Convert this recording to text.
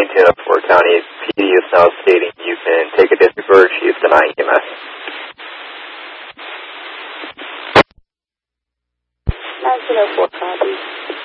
204 County PD is now stating you can take a district order. She is denying EMS. 1904 copy.